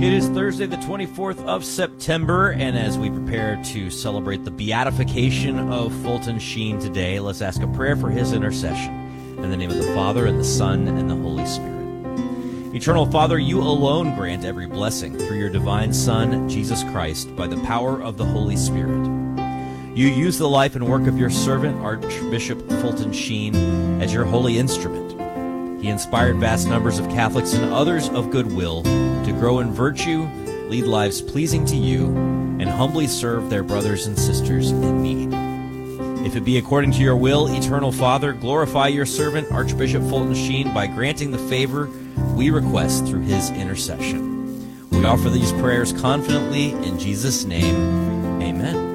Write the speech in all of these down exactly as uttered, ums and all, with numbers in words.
It is Thursday, the twenty-fourth of September, and as we prepare to celebrate the beatification of Fulton Sheen today, let's ask a prayer for his intercession. In the name of the Father, and the Son, and the Holy Spirit. Eternal Father, you alone grant every blessing through your divine Son, Jesus Christ, by the power of the Holy Spirit. You use the life and work of your servant, Archbishop Fulton Sheen, as your holy instrument. He inspired vast numbers of Catholics and others of goodwill to grow in virtue, lead lives pleasing to you, and humbly serve their brothers and sisters in need. If it be according to your will, Eternal Father, glorify your servant, Archbishop Fulton Sheen, by granting the favor we request through his intercession. We offer these prayers confidently in Jesus' name. Amen.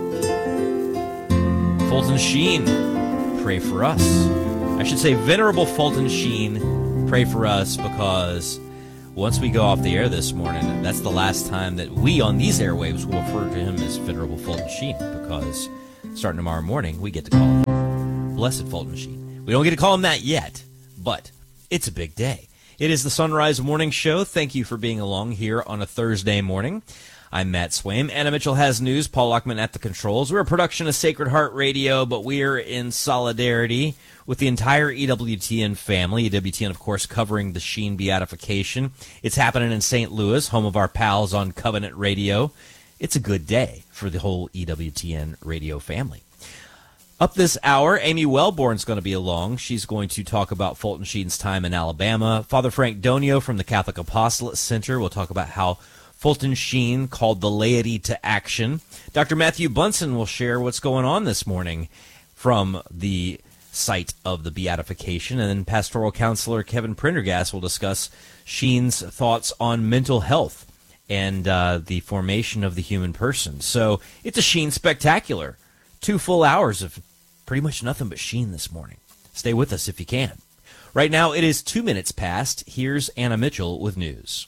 Fulton Sheen, pray for us. I should say, Venerable Fulton Sheen, pray for us, because once we go off the air this morning, that's the last time that we on these airwaves will refer to him as Venerable Fulton Sheen, because starting tomorrow morning, we get to call him Blessed Fulton Sheen. We don't get to call him that yet, but it's a big day. It is the Sunrise Morning Show. Thank you for being along here on a Thursday morning. I'm Matt Swaim. Anna Mitchell has news. Paul Lockman at the controls. We're a production of Sacred Heart Radio, but we're in solidarity with the entire E W T N family. E W T N, of course, covering the Sheen beatification. It's happening in Saint Louis, home of our pals on Covenant Radio. It's a good day for the whole E W T N radio family. Up this hour, Amy Wellborn's going to be along. She's going to talk about Fulton Sheen's time in Alabama. Father Frank Donio from the Catholic Apostolate Center will talk about how Fulton Sheen called the laity to action. Doctor Matthew Bunson will share what's going on this morning from the site of the beatification. And then pastoral counselor Kevin Prendergast will discuss Sheen's thoughts on mental health and uh, the formation of the human person. So it's a Sheen spectacular. Two full hours of pretty much nothing but Sheen this morning. Stay with us if you can. Right now it is two minutes past. Here's Anna Mitchell with news.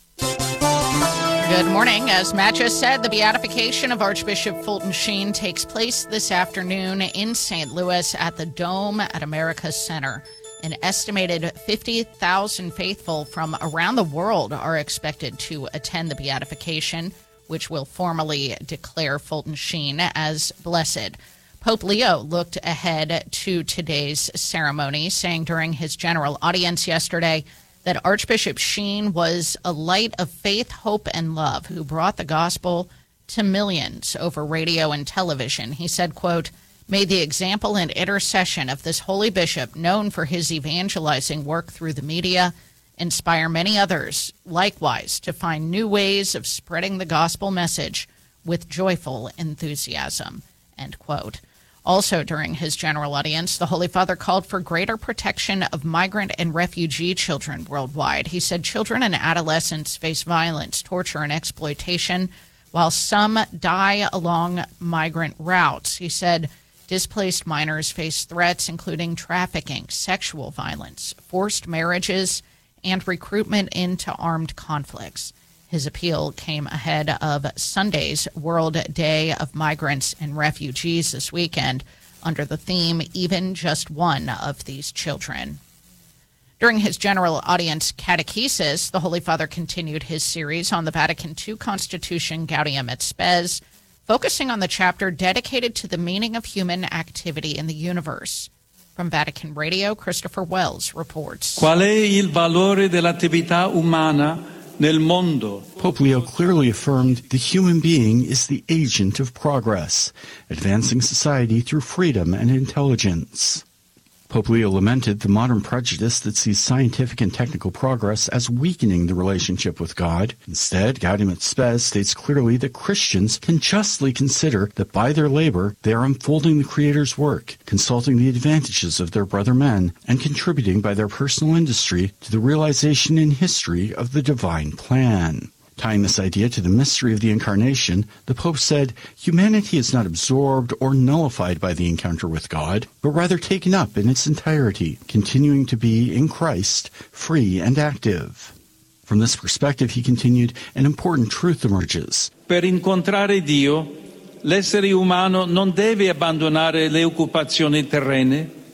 Good morning. As Matt just said, the beatification of Archbishop Fulton Sheen takes place this afternoon in Saint Louis at the Dome at America's Center. An estimated fifty thousand faithful from around the world are expected to attend the beatification, which will formally declare Fulton Sheen as blessed. Pope Leo looked ahead to today's ceremony, saying during his general audience yesterday that Archbishop Sheen was a light of faith, hope, and love who brought the gospel to millions over radio and television. He said, quote, "May the example and intercession of this holy bishop, known for his evangelizing work through the media, inspire many others likewise to find new ways of spreading the gospel message with joyful enthusiasm," end quote. Also during his general audience, the Holy Father called for greater protection of migrant and refugee children worldwide. He said children and adolescents face violence, torture, and exploitation, while some die along migrant routes. He said displaced minors face threats including trafficking, sexual violence, forced marriages, and recruitment into armed conflicts. His appeal came ahead of Sunday's World Day of Migrants and Refugees this weekend under the theme, Even Just One of These Children. During his general audience catechesis, the Holy Father continued his series on the Vatican two Constitution, Gaudium et Spes, focusing on the chapter dedicated to the meaning of human activity in the universe. From Vatican Radio, Christopher Wells reports. Qual è il valore dell'attività umana nel mondo? Pope Leo clearly affirmed the human being is the agent of progress, advancing society through freedom and intelligence. Pope Leo lamented the modern prejudice that sees scientific and technical progress as weakening the relationship with God. Instead, Gaudium et Spes states clearly that Christians can justly consider that by their labor they are unfolding the Creator's work, consulting the advantages of their brother men, and contributing by their personal industry to the realization in history of the divine plan. Tying this idea to the mystery of the Incarnation, the Pope said, humanity is not absorbed or nullified by the encounter with God, but rather taken up in its entirety, continuing to be, in Christ, free and active. From this perspective, he continued, an important truth emerges. Per incontrare Dio, l'essere umano non deve abbandonare le occupazioni terrene.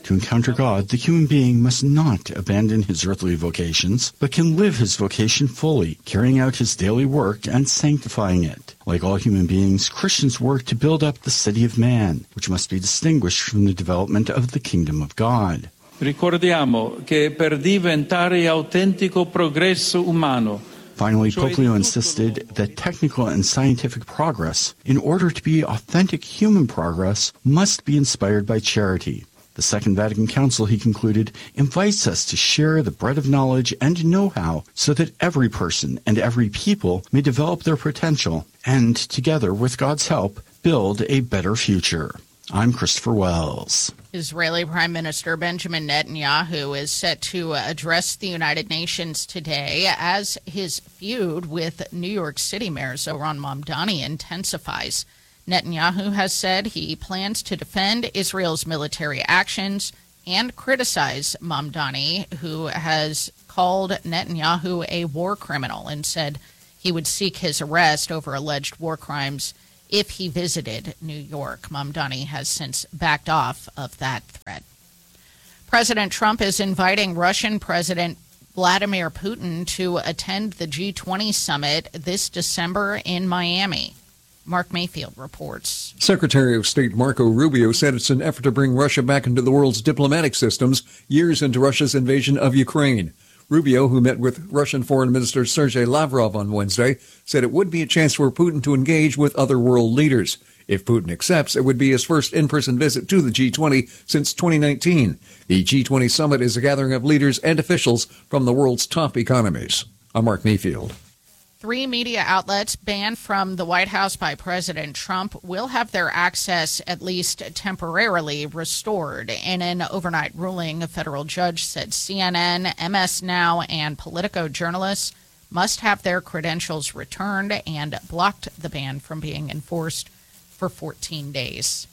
To encounter God, the human being must not abandon his earthly vocations, but can live his vocation fully, carrying out his daily work and sanctifying it. Like all human beings, Christians work to build up the city of man, which must be distinguished from the development of the kingdom of God. Ricordiamo che per diventare autentico progresso umano, Finally, Pope Leo insisted that technical and scientific progress, in order to be authentic human progress, must be inspired by charity. The Second Vatican Council, he concluded, invites us to share the bread of knowledge and know-how so that every person and every people may develop their potential and, together with God's help, build a better future. I'm Christopher Wells. Israeli Prime Minister Benjamin Netanyahu is set to address the United Nations today as his feud with New York City Mayor Zohran Mamdani intensifies. Netanyahu has said he plans to defend Israel's military actions and criticize Mamdani, who has called Netanyahu a war criminal and said he would seek his arrest over alleged war crimes if he visited New York. Mamdani has since backed off of that threat. President Trump is inviting Russian President Vladimir Putin to attend the G twenty summit this December in Miami. Mark Mayfield reports. Secretary of State Marco Rubio said it's an effort to bring Russia back into the world's diplomatic systems years into Russia's invasion of Ukraine. Rubio, who met with Russian Foreign Minister Sergei Lavrov on Wednesday, said it would be a chance for Putin to engage with other world leaders. If Putin accepts, it would be his first in-person visit to the G twenty since twenty nineteen. The G twenty summit is a gathering of leaders and officials from the world's top economies. I'm Mark Mayfield. Three media outlets banned from the White House by President Trump will have their access at least temporarily restored. In an overnight ruling, a federal judge said C N N, M S Now, and Politico journalists must have their credentials returned and blocked the ban from being enforced for fourteen days.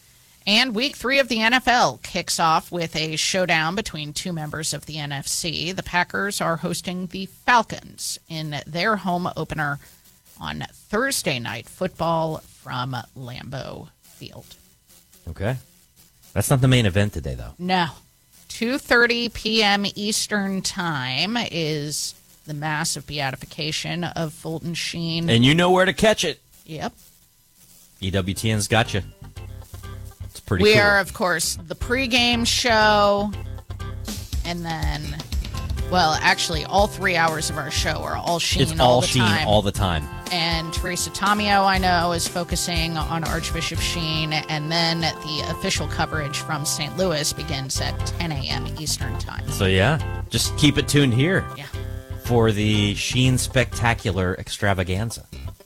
And week three of the N F L kicks off with a showdown between two members of the N F C. The Packers are hosting the Falcons in their home opener on Thursday Night Football from Lambeau Field. Okay. That's not the main event today, though. No. two thirty p.m. Eastern Time is the massive beatification of Fulton Sheen. And you know where to catch it. Yep. E W T N's got you. It's pretty we cool. are, of course, the pregame show, and then, well, actually, all three hours of our show are all Sheen It's all, all the Sheen time. all the time. And Teresa Tomeo, I know, is focusing on Archbishop Sheen, and then the official coverage from Saint Louis begins at ten a.m. Eastern Time. So, yeah, just keep it tuned here Yeah. for the Sheen Spectacular Extravaganza.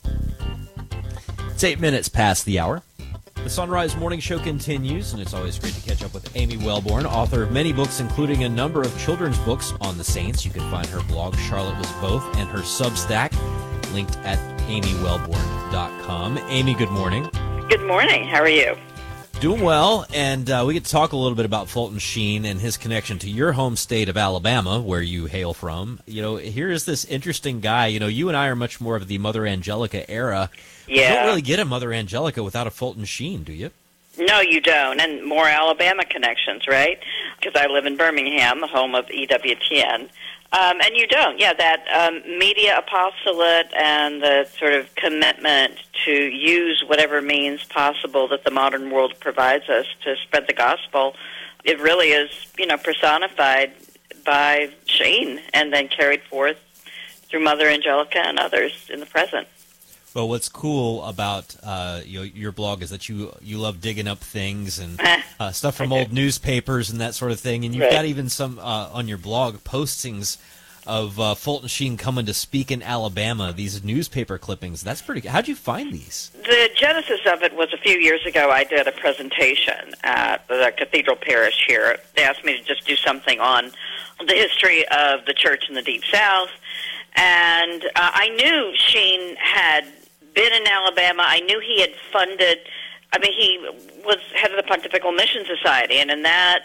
It's eight minutes past the hour. The Sunrise Morning Show continues, and it's always great to catch up with Amy Wellborn, author of many books, including a number of children's books on the Saints. You can find her blog, Charlotte Was Both, and her Substack, linked at amy wellborn dot com. Amy, good morning. Good morning. How are you? Doing well, and uh, we get to talk a little bit about Fulton Sheen and his connection to your home state of Alabama, where you hail from. You know, here is this interesting guy. You know, you and I are much more of the Mother Angelica era. Yeah. You don't really get a Mother Angelica without a Fulton Sheen, do you? No, you don't. And more Alabama connections, right? Because I live in Birmingham, the home of E W T N. Um, and you don't. Yeah, that um, media apostolate and the sort of commitment to use whatever means possible that the modern world provides us to spread the gospel, it really is, you know, personified by Sheen and then carried forth through Mother Angelica and others in the present. Well, what's cool about uh, you know, your blog is that you you love digging up things and uh, stuff from old newspapers and that sort of thing. And you've Right. got even some uh, on your blog postings of uh, Fulton Sheen coming to speak in Alabama. These newspaper clippings. That's pretty good. How'd you find these? The genesis of it was a few years ago. I did a presentation at the Cathedral Parish here. They asked me to just do something on the history of the church in the Deep South. And uh, I knew Sheen had been in Alabama. I knew he had funded, I mean, he was head of the Pontifical Mission Society, and in that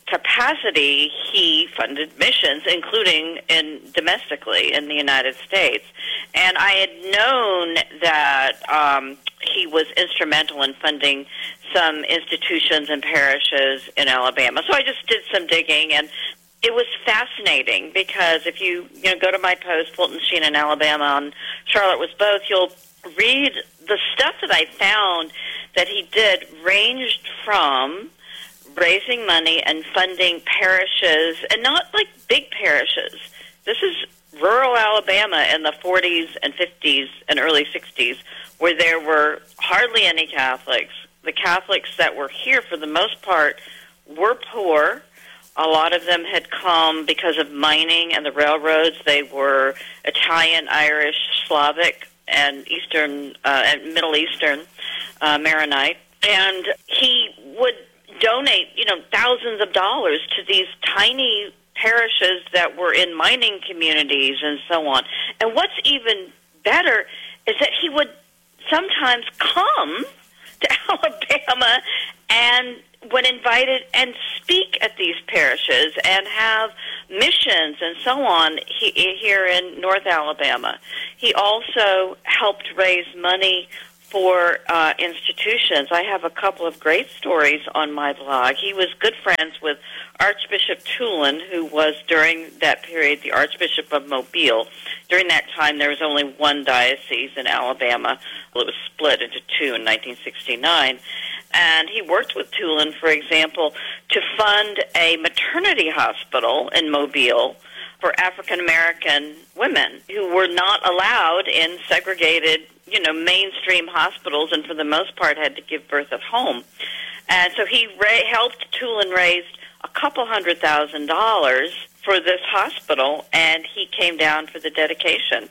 capacity, he funded missions, including in domestically in the United States. And I had known that um, he was instrumental in funding some institutions and parishes in Alabama. So I just did some digging, and it was fascinating because if you you know go to my post, Fulton Sheen in Alabama on Charlotte Was Both, you'll read the stuff that I found that he did ranged from raising money and funding parishes, and not like big parishes. This is rural Alabama in the forties and fifties and early sixties, where there were hardly any Catholics. The Catholics that were here, for the most part, were poor. A lot of them had come because of mining and the railroads. They were Italian, Irish, Slavic, and Eastern uh, and Middle Eastern uh, Maronite. And he would donate, you know, thousands of dollars to these tiny parishes that were in mining communities and so on. And what's even better is that he would sometimes come to Alabama and when invited and speak at these parishes and have missions and so on he, here in North Alabama. He also helped raise money for uh, institutions. I have a couple of great stories on my blog. He was good friends with Archbishop Tulin, who was during that period the Archbishop of Mobile. During that time, there was only one diocese in Alabama. Well, it was split into two in nineteen sixty-nine. And he worked with Tulin, for example, to fund a maternity hospital in Mobile for African-American women who were not allowed in segregated, you know, mainstream hospitals, and for the most part had to give birth at home. And so he ra- helped Tulin raise a couple hundred thousand dollars for this hospital, and he came down for the dedication.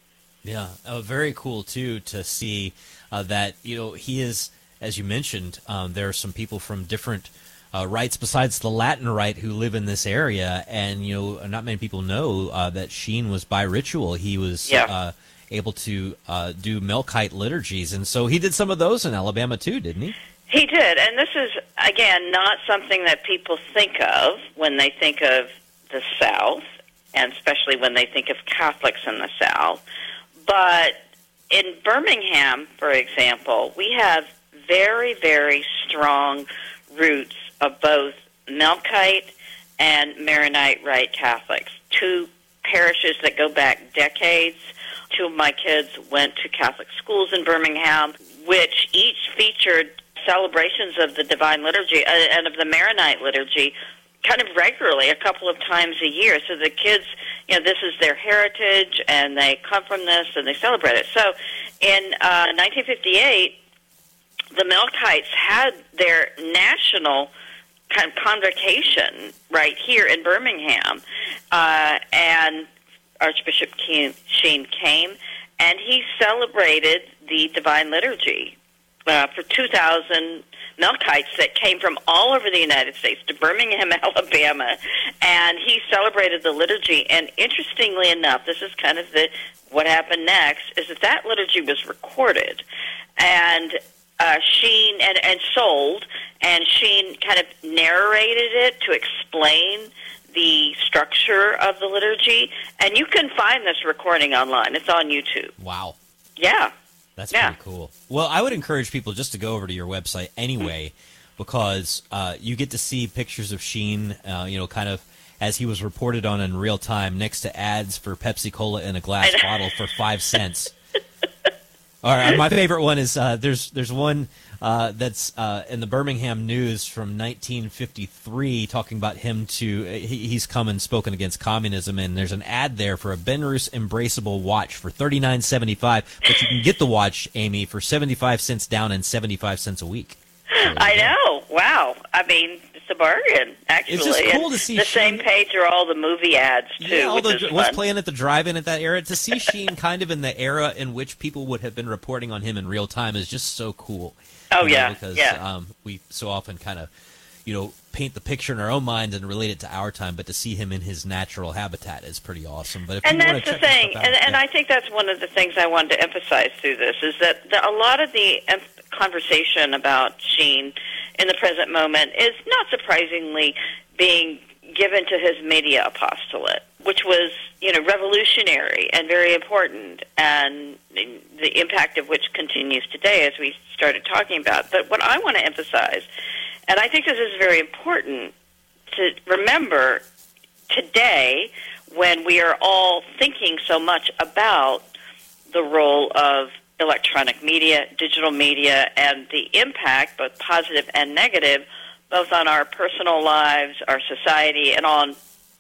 Yeah, uh, very cool, too, to see uh, that, you know, he is, as you mentioned, um, there are some people from different uh, rites besides the Latin rite who live in this area, and, you know, not many people know uh, that Sheen was bi-ritual. He was Yeah. uh, able to uh, do Melkite liturgies, and so he did some of those in Alabama, too, didn't he? He did, and this is, again, not something that people think of when they think of the South, and especially when they think of Catholics in the South. But in Birmingham, for example, we have very, very strong roots of both Melkite and Maronite Rite Catholics, two parishes that go back decades. Two of my kids went to Catholic schools in Birmingham, which each featured celebrations of the Divine Liturgy uh, and of the Maronite Liturgy kind of regularly, a couple of times a year. So the kids, you know, this is their heritage, and they come from this, and they celebrate it. So in uh, nineteen fifty-eight, the Melkites had their national kind of convocation right here in Birmingham, uh, and Archbishop Sheen came, and he celebrated the Divine Liturgy uh, for two thousand Melkites that came from all over the United States to Birmingham, Alabama, and he celebrated the liturgy. And interestingly enough, this is kind of the what happened next, is that that liturgy was recorded, and uh, Sheen and, and sold, and Sheen kind of narrated it to explain the structure of the liturgy, and you can find this recording online. It's on YouTube. Wow. Yeah. That's yeah. pretty cool. Well, I would encourage people just to go over to your website anyway, because uh, you get to see pictures of Sheen, uh, you know, kind of as he was reported on in real time, next to ads for Pepsi Cola in a glass bottle for five cents. All right, my favorite one is uh, there's there's one uh, that's uh, in the Birmingham News from nineteen fifty-three talking about him to he, he's come and spoken against communism, and there's an ad there for a Benrus Embraceable watch for thirty-nine seventy-five, but you can get the watch, Amy, for seventy-five cents down and seventy-five cents a week. So I know. Wow. I mean, it's a bargain, actually. It's just cool and to see the Sheen. same page are all the movie ads, too, Yeah, all which the, is what's fun. playing at the drive-in at that era. To see Sheen kind of in the era in which people would have been reporting on him in real time is just so cool. Oh, you know, yeah, Because yeah. um, we so often kind of, you know, paint the picture in our own minds and relate it to our time, but to see him in his natural habitat is pretty awesome. But if And you want that's to the check this thing, stuff out, and, and yeah. I think that's one of the things I wanted to emphasize through this, is that the, a lot of the em- conversation about Sheen in the present moment is not surprisingly being given to his media apostolate, which was, you know, revolutionary and very important, and the impact of which continues today, as we started talking about. But what I want to emphasize, and I think this is very important to remember today when we are all thinking so much about the role of electronic media, digital media, and the impact, both positive and negative, both on our personal lives, our society, and on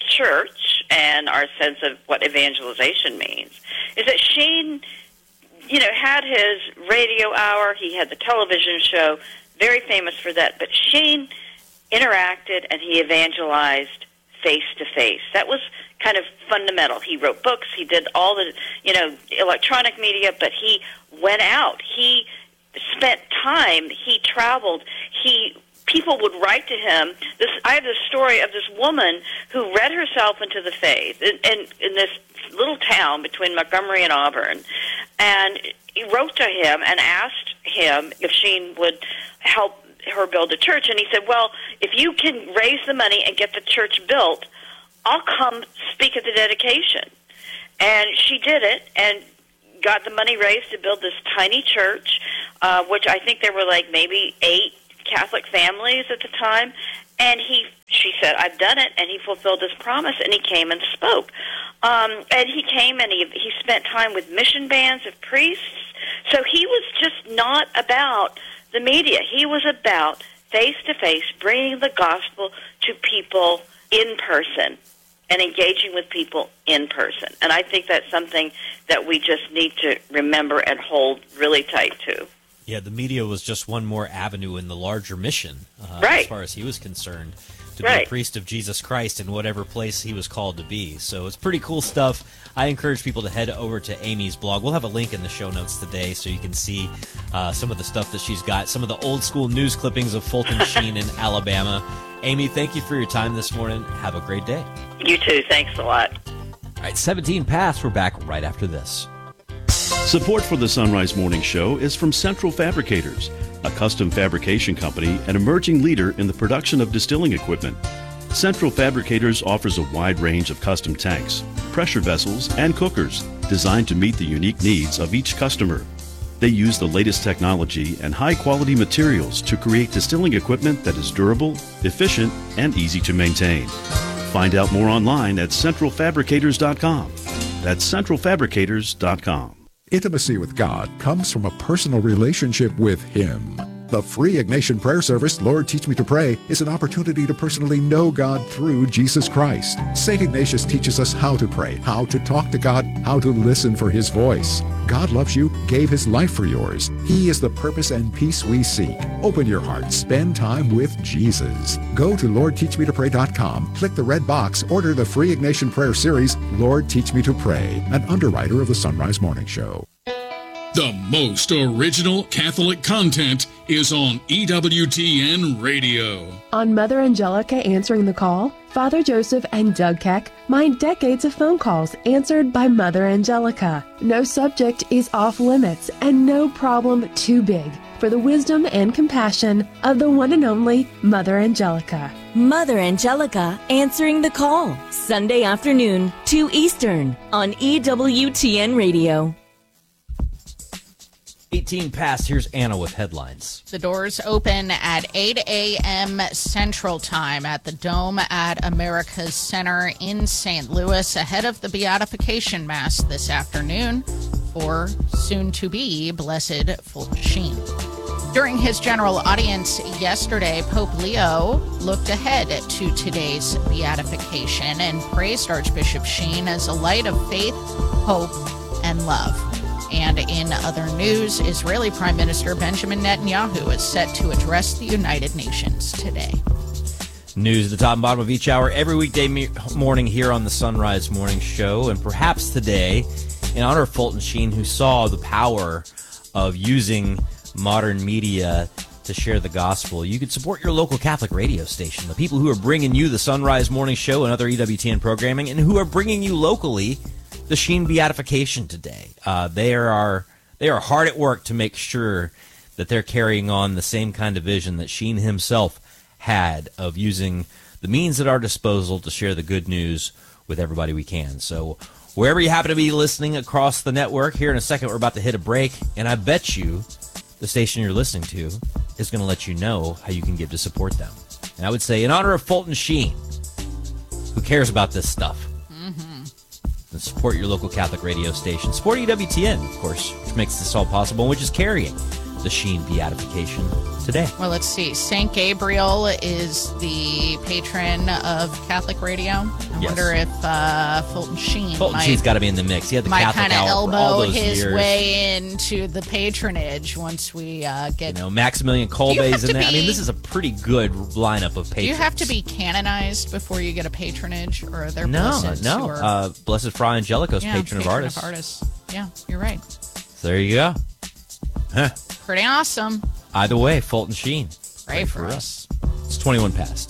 church and our sense of what evangelization means, is that Sheen, you know, had his radio hour, he had the television show, very famous for that, but Sheen interacted and he evangelized face-to-face. That was kind of fundamental. He wrote books, he did all the, you know, electronic media, but he went out. He spent time, he traveled, he... People would write to him. This, I have this story of this woman who read herself into the faith in, in, in this little town between Montgomery and Auburn, and he wrote to him and asked him if Sheen would help her build a church. And he said, well, if you can raise the money and get the church built, I'll come speak at the dedication. And she did it and got the money raised to build this tiny church, uh, which I think there were like maybe eight Catholic families at the time, and he, she said, I've done it, and he fulfilled his promise, and he came and spoke. Um, and he came and he, he spent time with mission bands of priests, so he was just not about the media. He was about face-to-face, bringing the gospel to people in person and engaging with people in person. And I think that's something that we just need to remember and hold really tight to. Yeah, the media was just one more avenue in the larger mission, uh, right. as far as he was concerned, to right. be a priest of Jesus Christ in whatever place he was called to be. So it's pretty cool stuff. I encourage people to head over to Amy's blog. We'll have a link in the show notes today so you can see uh, some of the stuff that she's got, some of the old school news clippings of Fulton Sheen in Alabama. Amy, thank you for your time this morning. Have a great day. You too. Thanks a lot. All right, seventeen past. We're back right after this. Support for the Sunrise Morning Show is from Central Fabricators, a custom fabrication company and emerging leader in the production of distilling equipment. Central Fabricators offers a wide range of custom tanks, pressure vessels, and cookers designed to meet the unique needs of each customer. They use the latest technology and high-quality materials to create distilling equipment that is durable, efficient, and easy to maintain. Find out more online at central fabricators dot com. That's central fabricators dot com. Intimacy with God comes from a personal relationship with Him. The free Ignatian prayer service, Lord Teach Me to Pray, is an opportunity to personally know God through Jesus Christ. Saint Ignatius teaches us how to pray, how to talk to God, how to listen for His voice. God loves you, gave His life for yours. He is the purpose and peace we seek. Open your heart, spend time with Jesus. Go to lord teach me to pray dot com, click the red box, order the free Ignatian prayer series, Lord Teach Me to Pray, an underwriter of the Sunrise Morning Show. The most original Catholic content is on E W T N Radio. On Mother Angelica Answering the Call, Father Joseph and Doug Keck mine decades of phone calls answered by Mother Angelica. No subject is off limits and no problem too big for the wisdom and compassion of the one and only Mother Angelica. Mother Angelica Answering the Call, Sunday afternoon, two Eastern, on E W T N Radio. eighteen past, here's Anna with headlines. The doors open at eight a.m. Central Time at the Dome at America's Center in Saint Louis ahead of the Beatification Mass this afternoon for soon-to-be Blessed Fulton Sheen. During his general audience yesterday, Pope Leo looked ahead to today's beatification and praised Archbishop Sheen as a light of faith, hope, and love. And in other news, Israeli Prime Minister Benjamin Netanyahu is set to address the United Nations today. News at the top and bottom of each hour every weekday me- morning here on the Sunrise Morning Show. And perhaps today, in honor of Fulton Sheen, who saw the power of using modern media to share the gospel, you could support your local Catholic radio station, the people who are bringing you the Sunrise Morning Show and other E W T N programming, and who are bringing you locally the Sheen beatification today. Uh, they are they are hard at work to make sure that they're carrying on the same kind of vision that Sheen himself had of using the means at our disposal to share the good news with everybody we can. So wherever you happen to be listening across the network, here in a second we're about to hit a break, and I bet you the station you're listening to is going to let you know how you can give to support them. And I would say, in honor of Fulton Sheen, who cares about this stuff, mm-hmm. and support your local Catholic radio station. Support E W T N, of course, which makes this all possible, and which is carrying the Sheen beatification today. Well, let's see. Saint Gabriel is the patron of Catholic radio. I Yes. wonder if uh, Fulton Sheen Fulton might, Sheen's got to be in the mix. He had the might Catholic kind of hour for all elbow those his years. way into the patronage once we uh, get... You know, Maximilian Kolbe's in there. I mean, be- this is a pretty good lineup of patrons. Do you have to be canonized before you get a patronage, or are there No, blesseds no. who are... Uh, Blessed Fra Angelicos, yeah, patron, of artists. artists. Yeah, you're right. So there you go. Huh. Pretty awesome. Either way, Fulton Sheen. Pray for us. It's twenty-one past.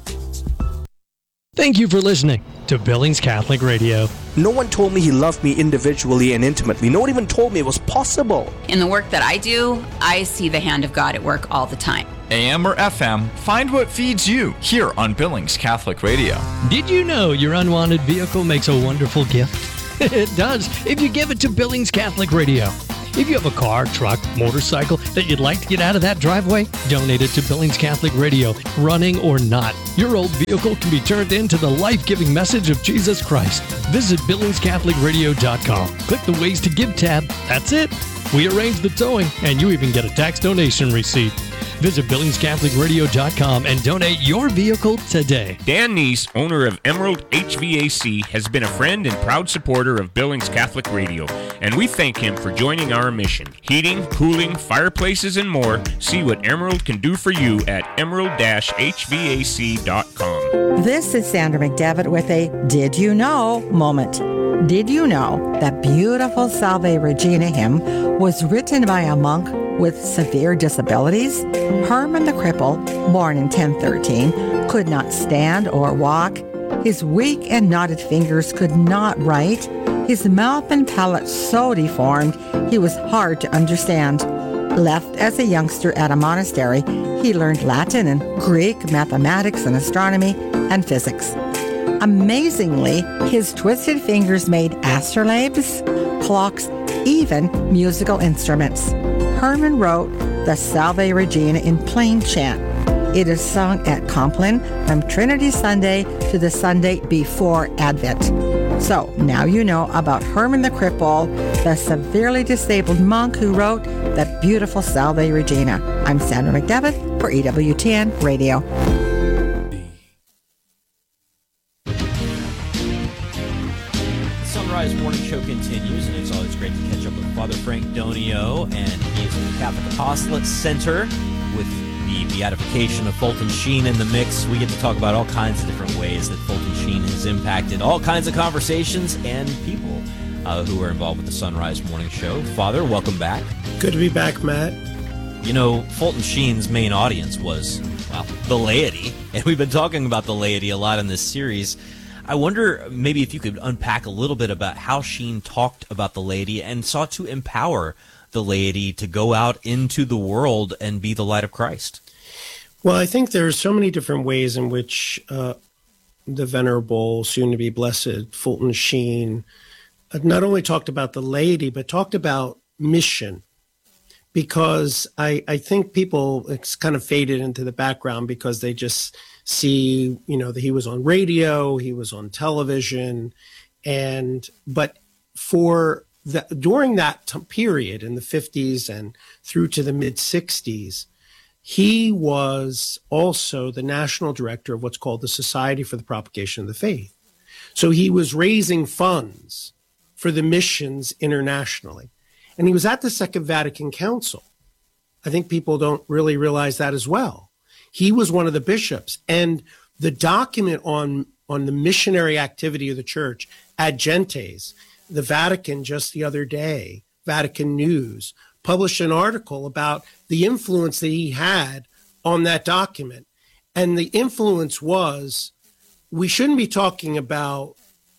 Thank you for listening to Billings Catholic Radio. No one told me he loved me individually and intimately. No one even told me it was possible. In the work that I do, I see the hand of God at work all the time. A M or F M, find what feeds you here on Billings Catholic Radio. Did you know your unwanted vehicle makes a wonderful gift? It does, if you give it to Billings Catholic Radio. If you have a car, truck, motorcycle that you'd like to get out of that driveway, donate it to Billings Catholic Radio, running or not. Your old vehicle can be turned into the life-giving message of Jesus Christ. Visit billings catholic radio dot com. Click the Ways to Give tab. That's it. We arrange the towing, and you even get a tax donation receipt. Visit billings catholic radio dot com and donate your vehicle today. Dan Neese, owner of Emerald H V A C, has been a friend and proud supporter of Billings Catholic Radio, and we thank him for joining our mission. Heating, cooling, fireplaces, and more. See what Emerald can do for you at emerald dash h v a c dot com. This is Sandra McDevitt with a Did You Know moment. Did you know that beautiful Salve Regina hymn was written by a monk with severe disabilities? Herman the Cripple, born in ten thirteen, could not stand or walk. His weak and knotted fingers could not write. His mouth and palate so deformed, he was hard to understand. Left as a youngster at a monastery, he learned Latin and Greek, mathematics and astronomy, and physics. Amazingly, his twisted fingers made astrolabes, clocks, even musical instruments. Herman wrote the Salve Regina in plain chant. It is sung at Compline from Trinity Sunday to the Sunday before Advent. So now you know about Herman the Cripple, the severely disabled monk who wrote that beautiful Salve Regina. I'm Sandra McDevitt for E W T N Radio. Sunrise Morning Show continues, and it's always great to catch up with Father Frank Donio, and he's at the Catholic Apostolate Center with the beatification of Fulton Sheen in the mix. We get to talk about all kinds of different ways that Fulton Sheen has impacted all kinds of conversations and people uh, who are involved with the Sunrise Morning Show. Father, welcome back. Good to be back, Matt. You know, Fulton Sheen's main audience was, well, the laity, and we've been talking about the laity a lot in this series. I wonder maybe if you could unpack a little bit about how Sheen talked about the laity and sought to empower the laity to go out into the world and be the light of Christ. Well, I think there's so many different ways in which uh, the venerable, soon-to-be blessed Fulton Sheen uh, not only talked about the laity, but talked about mission. Because I, I think people, it's kind of faded into the background because they just see, you know, that he was on radio, he was on television, and but for the, during that t- period in the fifties and through to the mid sixties, he was also the national director of what's called the Society for the Propagation of the Faith. So he was raising funds for the missions internationally. And he was at the Second Vatican Council. I think people don't really realize that as well. He was one of the bishops. And the document on, on the missionary activity of the church, Ad Gentes, the Vatican just the other day, Vatican News, published an article about the influence that he had on that document. And the influence was, we shouldn't be talking about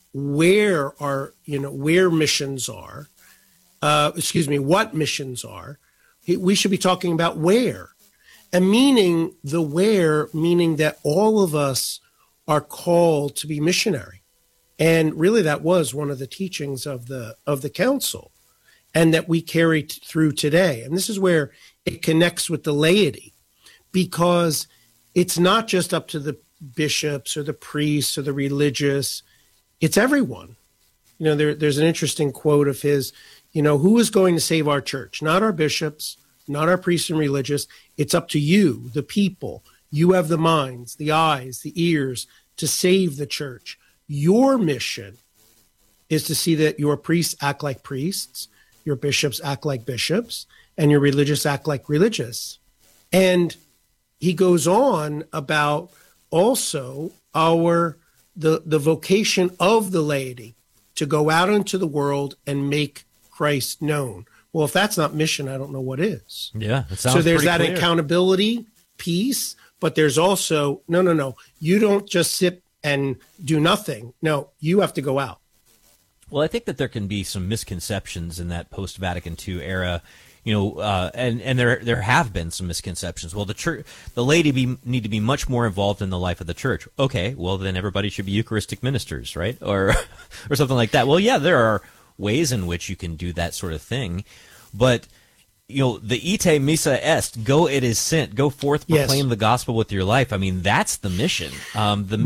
where our, you know, where missions are. Uh, excuse me, what missions are. We should be talking about where. And meaning the where, meaning that all of us are called to be missionary. And really that was one of the teachings of the of the council, and that we carry t- through today. And this is where it connects with the laity, because it's not just up to the bishops or the priests or the religious, it's everyone. You know, there, there's an interesting quote of his, you know, who is going to save our church? Not our bishops, not our priests and religious. It's up to you, the people. You have the minds, the eyes, the ears to save the church. Your mission is to see that your priests act like priests, your bishops act like bishops, and your religious act like religious. And he goes on about also our the the vocation of the laity to go out into the world and make Christ known. Well, if that's not mission, I don't know what is. Yeah, it sounds so there's pretty that clear. accountability piece, but there's also no, no, no. You don't just sit and do nothing. No, you have to go out. Well, I think that there can be some misconceptions in that post-Vatican Two era, you know, uh, and and there there have been some misconceptions. Well, the church, the laity be, need to be much more involved in the life of the church. Okay, well then everybody should be Eucharistic ministers, right? Or or something like that. Well, yeah, there are ways in which you can do that sort of thing, but you know, the ite missa est, go it is sent, go forth, proclaim Yes. the gospel with your life. I mean, that's the mission. Um, the